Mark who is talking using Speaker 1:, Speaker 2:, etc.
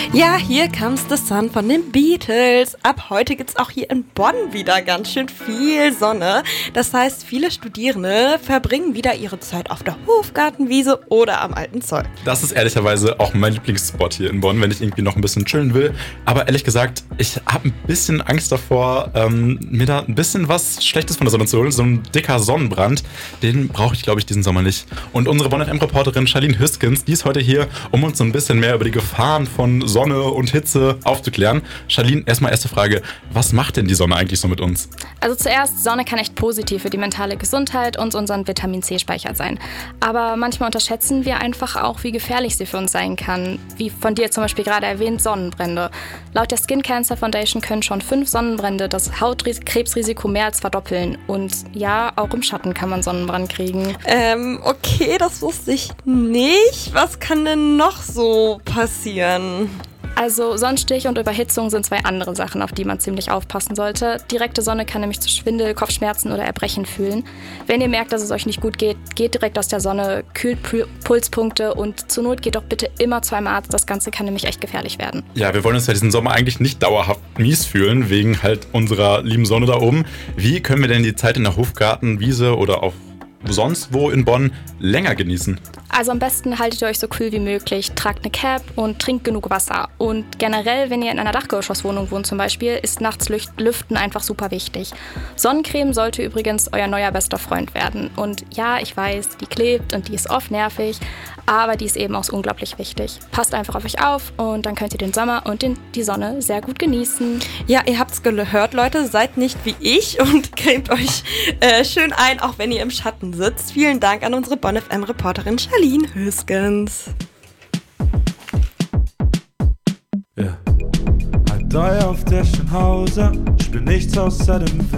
Speaker 1: Ja, hier comes the sun von den Beatles. Ab heute gibt's auch hier in Bonn wieder ganz schön viel Sonne. Das heißt, viele Studierende verbringen wieder ihre Zeit auf der Hofgartenwiese oder am Alten Zoll.
Speaker 2: Das ist ehrlicherweise auch mein Lieblingsspot hier in Bonn, wenn ich irgendwie noch ein bisschen chillen will. Aber ehrlich gesagt, ich habe ein bisschen Angst davor, mir da ein bisschen was Schlechtes von der Sonne zu holen. So ein dicker Sonnenbrand, den brauche ich, glaube ich, diesen Sommer nicht. Und unsere Bonn FM-Reporterin Charlene Hüskens, die ist heute hier, um uns so ein bisschen mehr über die Gefahren von Sonne und Hitze aufzuklären. Charlene, erste Frage, was macht denn die Sonne eigentlich so mit uns?
Speaker 3: Also zuerst, Sonne kann echt positiv für die mentale Gesundheit und unseren Vitamin-C-Speicher sein. Aber manchmal unterschätzen wir einfach auch, wie gefährlich sie für uns sein kann. Wie von dir zum Beispiel gerade erwähnt, Sonnenbrände. Laut der Skin Cancer Foundation können schon 5 Sonnenbrände das Hautkrebsrisiko mehr als verdoppeln. Und ja, auch im Schatten kann man Sonnenbrand kriegen.
Speaker 1: Okay, das wusste ich nicht. Was kann denn noch so passieren?
Speaker 3: Also Sonnenstich und Überhitzung sind 2 andere Sachen, auf die man ziemlich aufpassen sollte. Direkte Sonne kann nämlich zu Schwindel, Kopfschmerzen oder Erbrechen führen. Wenn ihr merkt, dass es euch nicht gut geht, geht direkt aus der Sonne, kühlt Pulspunkte und zur Not geht doch bitte immer zu einem Arzt. Das Ganze kann nämlich echt gefährlich werden.
Speaker 2: Ja, wir wollen uns ja diesen Sommer eigentlich nicht dauerhaft mies fühlen, wegen halt unserer lieben Sonne da oben. Wie können wir denn die Zeit in der Hofgartenwiese oder auch sonst wo in Bonn länger genießen?
Speaker 3: Also am besten haltet ihr euch so kühl wie möglich, tragt eine Cap und trinkt genug Wasser. Und generell, wenn ihr in einer Dachgeschosswohnung wohnt zum Beispiel, ist nachts Lüften einfach super wichtig. Sonnencreme sollte übrigens euer neuer bester Freund werden. Und ja, ich weiß, die klebt und die ist oft nervig, aber die ist eben auch unglaublich wichtig. Passt einfach auf euch auf und dann könnt ihr den Sommer und die Sonne sehr gut genießen.
Speaker 1: Ja, ihr habt's gehört, Leute, seid nicht wie ich und cremt euch schön ein, auch wenn ihr im Schatten sitzt. Vielen Dank an unsere Bonn FM-Reporterin Charlene Hüskens.
Speaker 4: Ja. Halt auf der Schenhauser, spür nichts außer dem